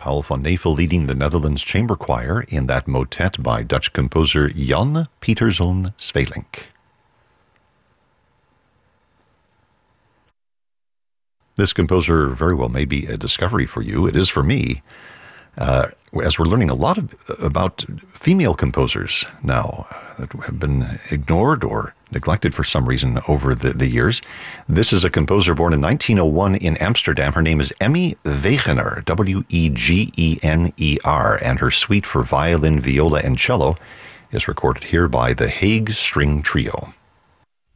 Paul van Nevel leading the Netherlands Chamber Choir in that motet by Dutch composer Jan Pieterszoon Sweelinck. This composer very well may be a discovery for you. It is for me, as we're learning a lot about female composers now that have been ignored or neglected for some reason over the years. This is a composer born in 1901 in Amsterdam. Her name is Emmy Wegener, Wegener, and her suite for violin, viola, and cello is recorded here by the Hague String Trio.